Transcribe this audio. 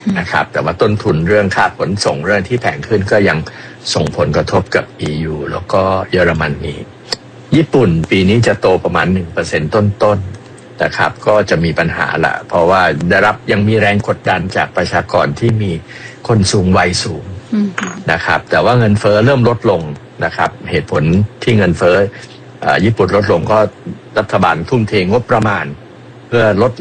นะครับแต่ว่าต้นทุนเรื่องค่าขนส่งเรื่องที่แพงขึ้นก็ยังส่งผลกระทบกับ EU แล้วก็เยอรมนีญี่ปุ่นปีนี้จะโตประมาณ 1% ต้นๆนะครับก็จะมีปัญหาละเพราะว่ายังมีแรงกดดันจากประชากรที่มีคนสูงวัยสูงนะครับแต่ว่าเงินเฟ้อเริ่มลดลงนะครับเหตุผลที่เงินเฟ้อญี่ปุ่นลดลงก็รัฐบาลทุ่มเทงบประมาณเพื่อลด